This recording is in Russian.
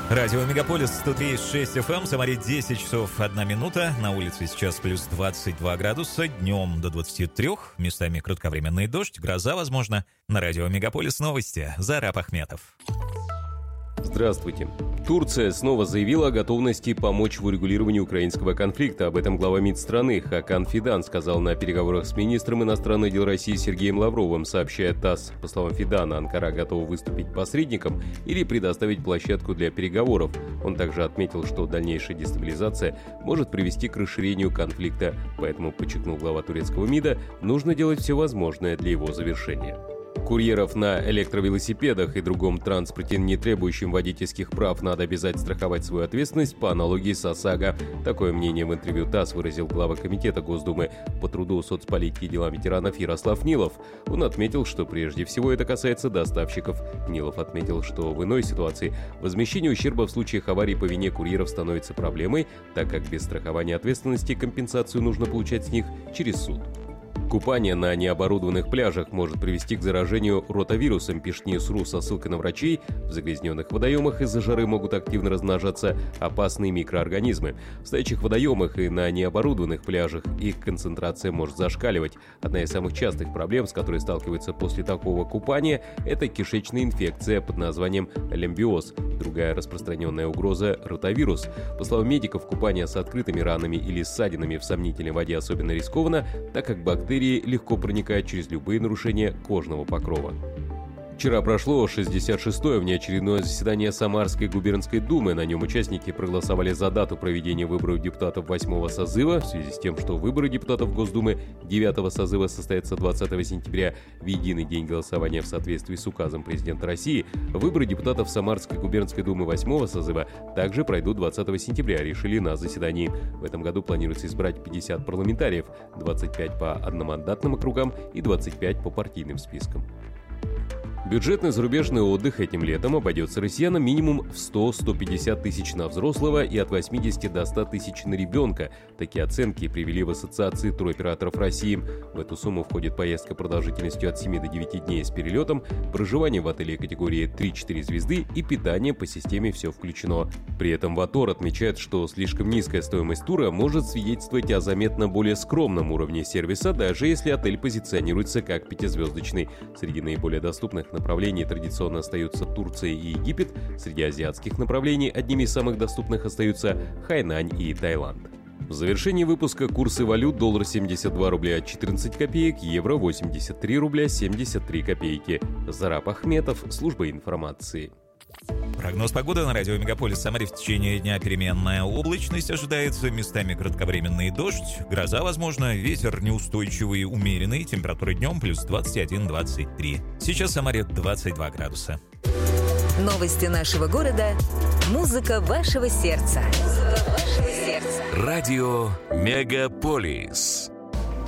Радио Мегаполис 103,6 FM, Самаре 10 часов 1 минута, на улице сейчас плюс 22 градуса, днем до 23, местами кратковременный дождь, гроза возможно. На радио Мегаполис новости, Зарап Ахметов. Здравствуйте. Турция снова заявила о готовности помочь в урегулировании украинского конфликта. Об этом глава МИД страны Хакан Фидан сказал на переговорах с министром иностранных дел России Сергеем Лавровым, сообщает ТАСС. По словам Фидана, Анкара готова выступить посредником или предоставить площадку для переговоров. Он также отметил, что дальнейшая дестабилизация может привести к расширению конфликта, поэтому, подчеркнул глава турецкого МИДа, нужно делать все возможное для его завершения. Курьеров на электровелосипедах и другом транспорте, не требующем водительских прав, надо обязать страховать свою ответственность по аналогии с ОСАГО. Такое мнение в интервью ТАСС выразил глава Комитета Госдумы по труду, соцполитике и делам ветеранов Ярослав Нилов. Он отметил, что прежде всего это касается доставщиков. Нилов отметил, что в иной ситуации возмещение ущерба в случаях аварий по вине курьеров становится проблемой, так как без страхования ответственности компенсацию нужно получать с них через суд. Купание на необорудованных пляжах может привести к заражению ротавирусом, пишет Ньюс.ру со ссылкой на врачей. В загрязненных водоемах из-за жары могут активно размножаться опасные микроорганизмы. В стоячих водоемах и на необорудованных пляжах их концентрация может зашкаливать. Одна из самых частых проблем, с которой сталкиваются после такого купания, это кишечная инфекция под названием лембиоз. Другая распространенная угроза – ротавирус. По словам медиков, купание с открытыми ранами или ссадинами в сомнительной воде особенно рискованно, так как бактерии легко проникают через любые нарушения кожного покрова. Вчера прошло 66-е внеочередное заседание Самарской губернской думы. На нем участники проголосовали за дату проведения выборов депутатов 8-го созыва. В связи с тем, что выборы депутатов Госдумы 9-го созыва состоятся 20 сентября в единый день голосования в соответствии с указом президента России, выборы депутатов Самарской губернской думы 8-го созыва также пройдут 20 сентября, решили на заседании. В этом году планируется избрать 50 парламентариев, 25 по одномандатным округам и 25 по партийным спискам. Бюджетный зарубежный отдых этим летом обойдется россиянам минимум в 100-150 тысяч на взрослого и от 80 до 100 тысяч на ребенка. Такие оценки привели в Ассоциации туроператоров России. В эту сумму входит поездка продолжительностью от 7 до 9 дней с перелетом, проживание в отеле категории 3-4 звезды и питание по системе «Все включено». При этом ВАТОР отмечает, что слишком низкая стоимость тура может свидетельствовать о заметно более скромном уровне сервиса, даже если отель позиционируется как пятизвездочный. Среди наиболее доступных направлений традиционно остаются Турция и Египет. Среди азиатских направлений одними из самых доступных остаются Хайнань и Таиланд. В завершении выпуска курсы валют: доллар 72 рубля 14 копеек, евро 83 рубля 73 копейки. Зарап Ахметов, служба информации. Прогноз погоды на радио Мегаполис Самаре: в течение дня переменная облачность ожидается, местами кратковременный дождь, гроза возможно, ветер неустойчивый, умеренный, температура днем плюс 21-23. Сейчас в Самаре 22 градуса. Новости нашего города, музыка вашего сердца. Радио Мегаполис.